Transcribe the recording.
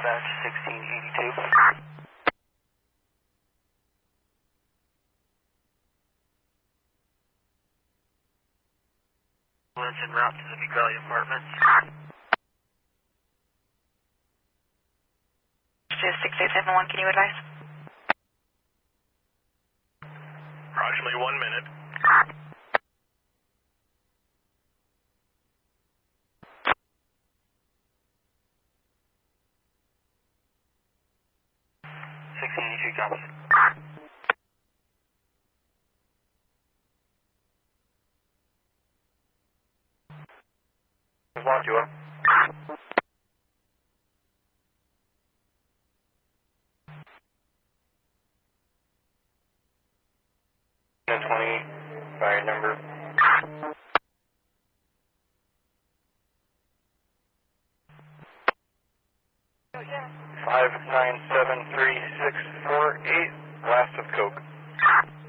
dispatch 1682. Lynch en route to the Big Valley Apartments. 6871, can you advise? Approximately 1 minute. Copies. Locked you up. And 20 by number. 5973648, last of Coke.